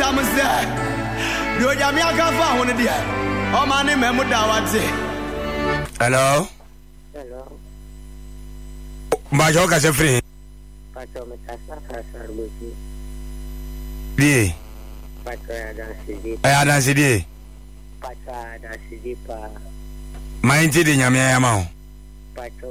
I'm saying. You got me a cover one of the. Oh, my name is Mudawati. Hello. Hello. Majoka se free. Pato metasa kasar busi. Di. Pato ada sidi. Ada sidi. Pato ada sidi pa. Mainti di nyamia ya mau. Pato